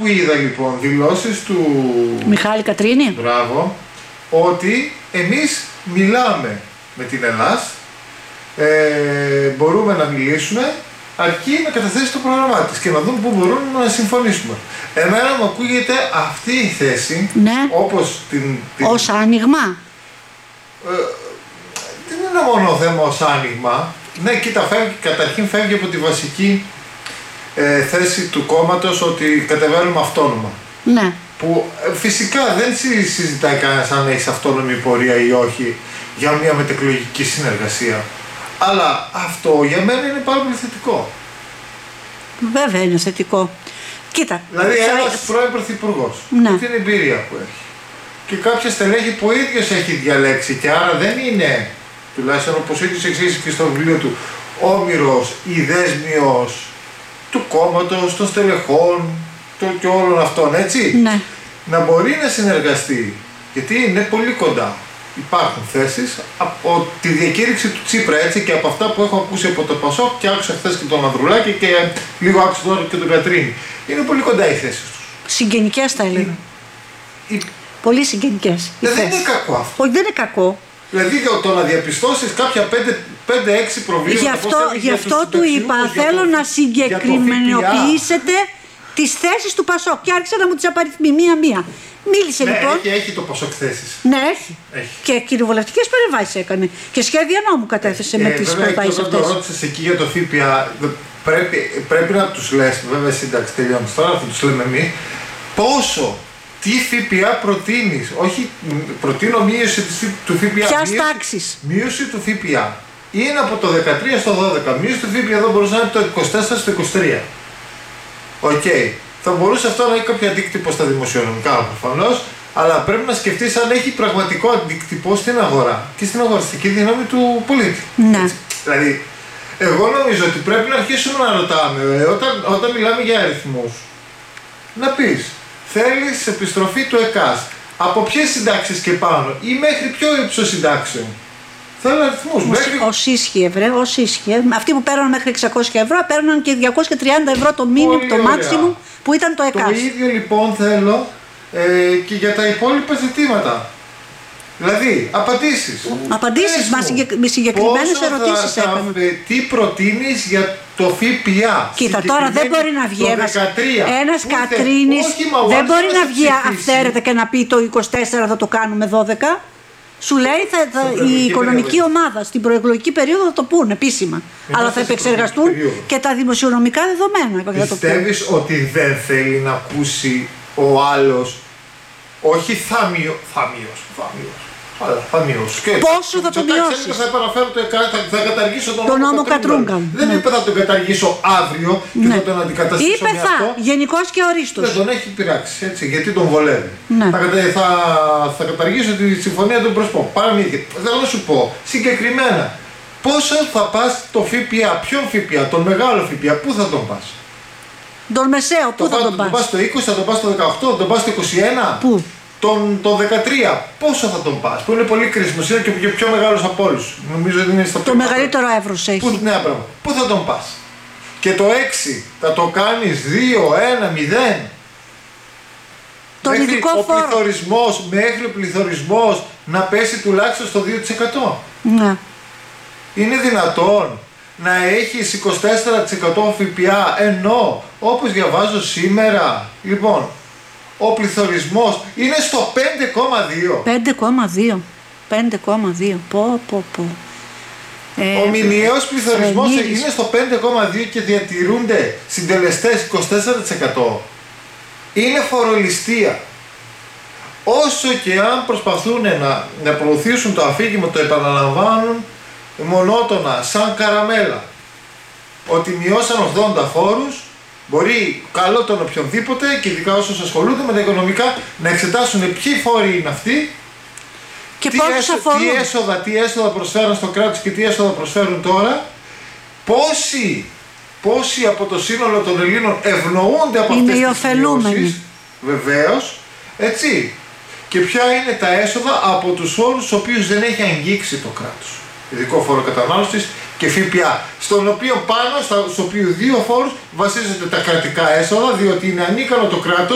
που είδα λοιπόν δηλώσεις του Μιχάλη Κατρίνη. Μπράβο, ότι εμείς μιλάμε με την Ελλάς, μπορούμε να μιλήσουμε αρκεί να καταθέσει το πρόγραμμά της και να δούμε πού μπορούμε να συμφωνήσουμε. Εμένα μου ακούγεται αυτή η θέση, ναι, όπως ως άνοιγμα. Δεν είναι μόνο θέμα ως άνοιγμα. Ναι, κοίτα, καταρχήν φεύγει από τη βασική θέση του κόμματος ότι κατεβαίνουμε αυτόνομα. Ναι. Που φυσικά δεν συζητάει κανένας αν έχεις αυτόνομη πορεία ή όχι για μια μετεκλογική συνεργασία. Αλλά αυτό για μένα είναι πάρα πολύ θετικό. Βέβαια είναι θετικό. Κοίτα. Δηλαδή ένας πρώην πρωθυπουργός, ναι, με την εμπειρία που έχει και κάποια στελέχη που ο ίδιος έχει διαλέξει και άρα δεν είναι, τουλάχιστον όπως ο ίδιος εξήγησε και στο βιβλίο του, όμηρος ή δέσμιος του κόμματος, των στελεχών και όλων αυτών, έτσι, ναι, να μπορεί να συνεργαστεί, γιατί είναι πολύ κοντά. Υπάρχουν θέσεις από τη διακήρυξη του Τσίπρα, έτσι, και από αυτά που έχω ακούσει από το Πασόκ και άκουσα χθες και τον Ανδρουλάκη και λίγο άκουσα τώρα και τον Κατρίνη. Είναι πολύ κοντά οι θέσεις τους. Συγγενικές θα έλεγα. Πολύ συγγενικές. Δεν είναι κακό αυτό. Όχι, δεν είναι κακό. Δηλαδή το να διαπιστώσεις κάποια 5-6 προβλήματα. Γι' αυτό του είπα, θέλω να συγκεκριμενοποιήσετε τις θέσεις του Πασόκ και άρχισε να μου τις απαριθμεί μία-μία. Μίλησε ναι, λοιπόν. Έχει το Πασόκ θέσεις. Ναι, έχει. Και κυριοβουλευτικές παρεμβάσεις έκανε. Και σχέδια νόμου κατέθεσε με τις προτάσεις αυτές. Όταν το ρώτησες εκεί για το ΦΠΑ, πρέπει να τους λες, βέβαια σύνταξη τελειώνεις τώρα, θα τους λέμε εμείς, πόσο, τι ΦΠΑ προτείνεις. Όχι, προτείνω μείωση του ΦΠΑ. Ποιας τάξης? Μείωση του ΦΠΑ. Είναι από το 13 στο 12. Μείωση του ΦΠΑ εδώ μπορούσε να είναι το 24 στο 23. Οκ. Θα μπορούσε αυτό να έχει κάποιο αντίκτυπο στα δημοσιονομικά προφανώς, αλλά πρέπει να σκεφτείς αν έχει πραγματικό αντίκτυπο στην αγορά και στην αγοραστική δύναμη του πολίτη. Ναι. Δηλαδή, εγώ νομίζω ότι πρέπει να αρχίσουμε να ρωτάμε, όταν μιλάμε για αριθμούς, να πεις, θέλεις επιστροφή του ΕΚΑΣ, από ποιες συντάξεις και πάνω ή μέχρι ποιο ύψος συντάξεων. Θέλω αριθμούς. Όσοι ίσχυε, όσοι ίσχυε. Αυτοί που παίρνουν μέχρι 600 ευρώ παίρνουν και 230 ευρώ το μήνυμο, το maximum που ήταν το ΕΚΑΣ. Το ίδιο λοιπόν θέλω και για τα υπόλοιπα ζητήματα. Δηλαδή, απαντήσεις. Απαντήσεις, με συγκεκριμένες ερωτήσεις έκανα. Τι προτείνεις για το ΦΠΑ. Κοίτα, τώρα δεν μπορεί να βγει ένας Κατρίνης, δεν μπορεί να βγει αυθαίρετα και να πει το 24 θα το κάνουμε 12. Σου λέει η οικονομική ομάδα στην προεκλογική περίοδο θα το πούν επίσημα. Αλλά θα επεξεργαστούν και τα δημοσιονομικά δεδομένα. Πιστεύεις ότι δεν θέλει να ακούσει ο άλλος, όχι θα μειώσει. Πόσο θα το μειώσεις? Θα επαναφέρω θα καταργήσω τον νόμο Κατρούγκαν. Δεν είπε θα τον καταργήσω αύριο και θα τον αντικαταστήσω. Είπε γενικός και ορίστος. Δεν τον έχει πειράξει, έτσι, γιατί τον βολεύει. Ναι. Θα καταργήσω τη συμφωνία των προσώπων. Παραμύθι. Θέλω να σου πω συγκεκριμένα πόσο θα πας το ΦΠΑ, ποιον ΦΠΑ, τον μεγάλο ΦΠΑ, πού θα τον πας? Τον μεσαίο, πού θα τον πας? Θα τον πας στο 20, θα τον πας στο 18, θα τον πας στο 21. Πού? Το 13, πόσο θα τον πας? Που είναι πολύ κρίσιμος, είναι και πιο μεγάλος από όλους. Νομίζω ότι είναι στο το μεγαλύτερο εύρος έχει. Ναι, πράγμα. Πού θα τον πας? Και το 6 θα το κάνεις 2, 1, 0. Τον ειδικό φόρο. Μέχρι ο πληθωρισμός να πέσει τουλάχιστον στο 2%. Ναι. Είναι δυνατόν να έχεις 24% ΦΠΑ, ενώ όπως διαβάζω σήμερα, λοιπόν, ο πληθωρισμός είναι στο 5,2. 5,2. Πω. Ο μηνιαίος πληθωρισμός είναι στο 5,2 και διατηρούνται συντελεστές 24%. Είναι φορολιστία. Όσο και αν προσπαθούν να προωθήσουν το αφήγημα, το επαναλαμβάνουν μονότονα, σαν καραμέλα, ότι μειώσαν 80 φόρους. Μπορεί καλό τον οποιονδήποτε και ειδικά όσους ασχολούνται με τα οικονομικά να εξετάσουν ποιοι φόροι είναι αυτοί, τι έσοδα προσφέρουν στο κράτος και τι έσοδα προσφέρουν τώρα, πόσοι από το σύνολο των Ελλήνων ευνοούνται από αυτές τις μειώσεις, βεβαίως, έτσι, και ποια είναι τα έσοδα από τους φόρους στους οποίους δεν έχει αγγίξει το κράτος. Ειδικό φόρο κατανάλωσης και ΦΠΑ, στον οποίο πάνω, στους οποίους δύο φόρους βασίζονται τα κρατικά έσοδα, διότι είναι ανίκανο το κράτος